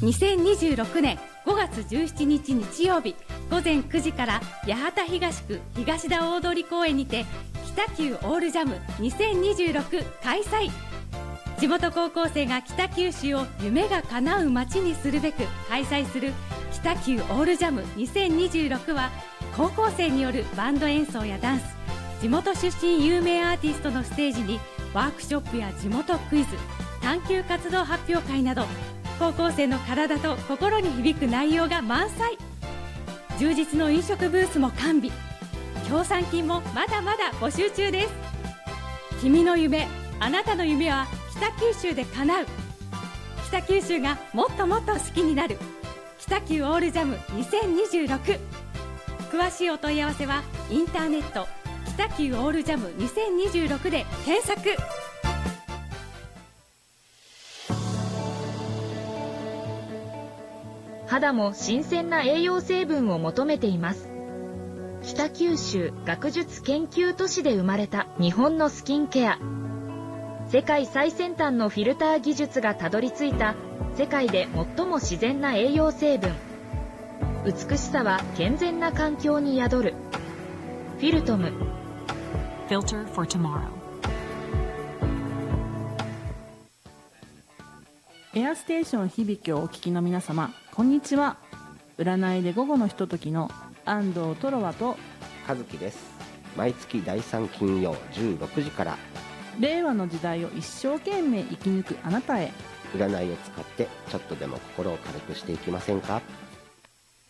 2026年5月17日日曜日午前9時から八幡東区東田大通公園にて北九オールジャム2026開催。地元高校生が北九州を夢が叶う街にするべく開催する北九オールジャム2026は、高校生によるバンド演奏やダンス、地元出身有名アーティストのステージにワークショップや地元クイズ、探究活動発表会など、高校生の体と心に響く内容が満載。充実の飲食ブースも完備。協賛金もまだまだ募集中です。君の夢、あなたの夢は北九州で叶う。北九州がもっともっと好きになる北九オールジャム2026。詳しいお問い合わせはインターネット北九オールジャム2026で検索。 肌も新鮮な栄養成分を求めています。北九州学術研究都市で生まれた日本のスキンケア。世界最先端のフィルター技術がたどり着いた世界で最も自然な栄養成分。美しさは健全な環境に宿る。フィルトム Filter for tomorrow。 エアステーション響きをお聞きの皆様、こんにちは。占いで午後のひとときの安藤トロワと和樹です。毎月第3金曜16時から、 令和の時代を一生懸命生き抜くあなたへ、 占いを使ってちょっとでも心を軽くしていきませんか。